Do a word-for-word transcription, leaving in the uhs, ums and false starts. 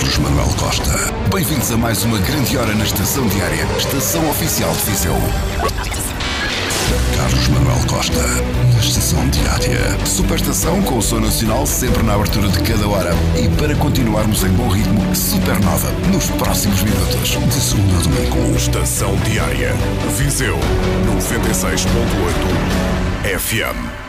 Carlos Manuel Costa. Bem-vindos a mais uma grande hora na Estação Diária, Estação Oficial de Viseu. Carlos Manuel Costa, na Estação Diária. Superestação com o som nacional sempre na abertura de cada hora. E para continuarmos em bom ritmo, Supernova, nos próximos minutos. De segunda a domingo. Estação Diária, Viseu, noventa e seis ponto oito F M.